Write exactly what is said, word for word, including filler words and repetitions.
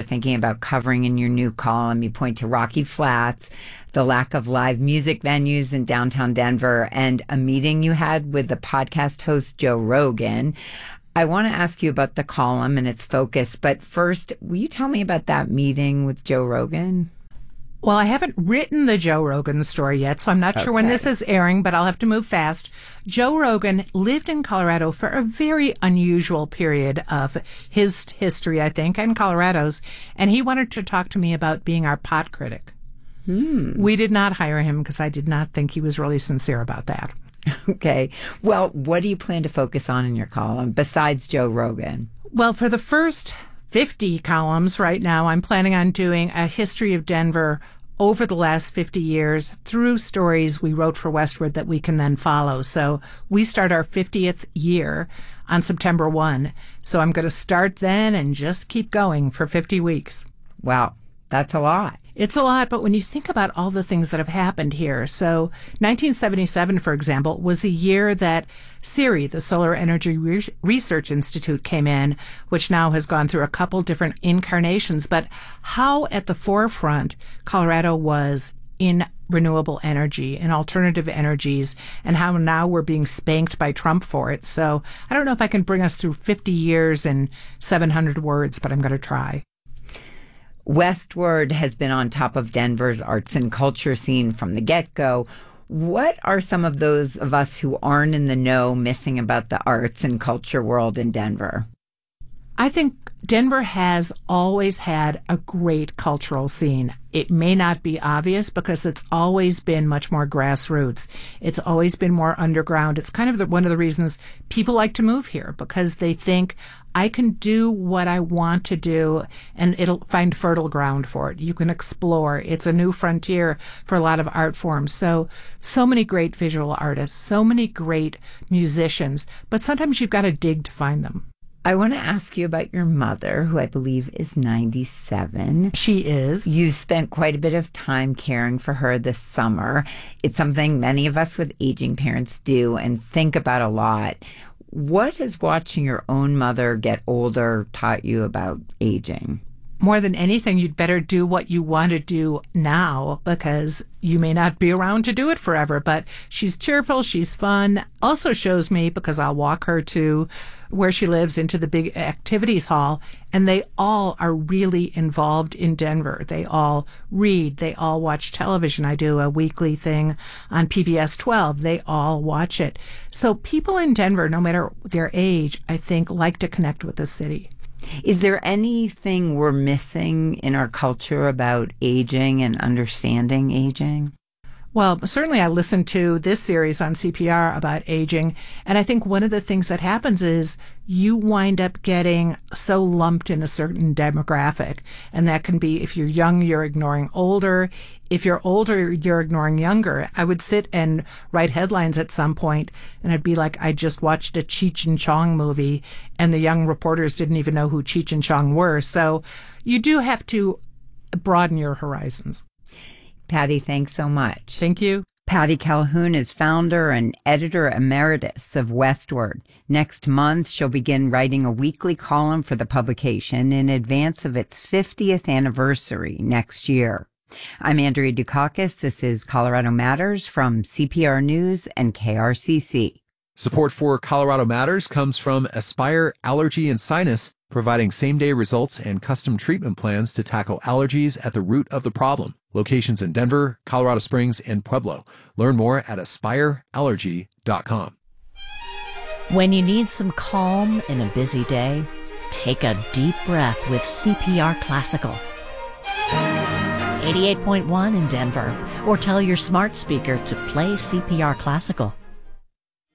thinking about covering in your new column. You point to Rocky Flats, the lack of live music venues in downtown Denver, and a meeting you had with the podcast host Joe Rogan. I want to ask you about the column and its focus, but first, will you tell me about that meeting with Joe Rogan? Well, I haven't written the Joe Rogan story yet, so I'm not okay. sure when this is airing, but I'll have to move fast. Joe Rogan lived in Colorado for a very unusual period of his history, I think, and Colorado's, and he wanted to talk to me about being our pot critic. Hmm. We did not hire him because I did not think he was really sincere about that. Okay. Well, what do you plan to focus on in your column besides Joe Rogan? Well, for the first fifty columns right now, I'm planning on doing a history of Denver over the last fifty years through stories we wrote for Westword that we can then follow. So we start our fiftieth year on September first. So I'm going to start then and just keep going for fifty weeks. Wow. That's a lot. It's a lot, but when you think about all the things that have happened here, so nineteen seventy-seven, for example, was the year that SERI, the Solar Energy Re- Research Institute, came in, which now has gone through a couple different incarnations. But how at the forefront Colorado was in renewable energy and alternative energies, and how now we're being spanked by Trump for it. So I don't know if I can bring us through fifty years in seven hundred words, but I'm going to try. Westword has been on top of Denver's arts and culture scene from the get-go. What are some of those of us who aren't in the know missing about the arts and culture world in Denver? I think Denver has always had a great cultural scene. It may not be obvious because it's always been much more grassroots. It's always been more underground. It's kind of the, one of the reasons people like to move here, because they think, I can do what I want to do and it'll find fertile ground for it. You can explore. It's a new frontier for a lot of art forms. So, so many great visual artists, so many great musicians, but sometimes you've got to dig to find them. I want to ask you about your mother, who I believe is ninety-seven. She is. You spent quite a bit of time caring for her this summer. It's something many of us with aging parents do and think about a lot. What has watching your own mother get older taught you about aging? More than anything, you'd better do what you want to do now, because you may not be around to do it forever. But she's cheerful, she's fun. Also shows me, because I'll walk her to where she lives into the big activities hall, and they all are really involved in Denver. They all read, they all watch television. I do a weekly thing on P B S twelve. They all watch it. So people in Denver, no matter their age, I think like to connect with the city. Is there anything we're missing in our culture about aging and understanding aging? Well, certainly I listened to this series on C P R about aging, and I think one of the things that happens is you wind up getting so lumped in a certain demographic, and that can be if you're young, you're ignoring older. If you're older, you're ignoring younger. I would sit and write headlines at some point, and I'd be like, I just watched a Cheech and Chong movie, and the young reporters didn't even know who Cheech and Chong were. So you do have to broaden your horizons. Patty, thanks so much. Thank you. Patty Calhoun is founder and editor emeritus of Westword. Next month, she'll begin writing a weekly column for the publication in advance of its fiftieth anniversary next year. I'm Andrea Dukakis. This is Colorado Matters from C P R News and K R C C. Support for Colorado Matters comes from Aspire Allergy and Sinus, providing same-day results and custom treatment plans to tackle allergies at the root of the problem. Locations in Denver, Colorado Springs, and Pueblo. Learn more at aspire allergy dot com. When you need some calm in a busy day, take a deep breath with C P R Classical. eighty-eight point one in Denver, or tell your smart speaker to play C P R Classical.